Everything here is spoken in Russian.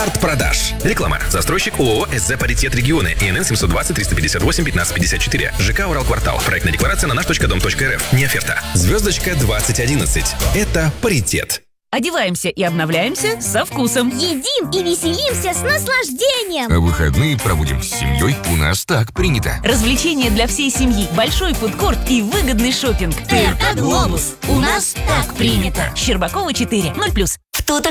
Старт продаж. Реклама. Застройщик ООО СЗ «Паритет Регионы». ИНН 720 358 15 54. ЖК «Уралквартал». Проектная декларация на наш.дом.рф. Не оферта. Звездочка 2011. Это «Паритет». Одеваемся и обновляемся со вкусом. Едим и веселимся с наслаждением. А выходные проводим с семьей. У нас так принято. Развлечения для всей семьи, большой фудкорт и выгодный шопинг. ТРК «Глобус». У нас так принято. Щербакова 4, 0+. Кто так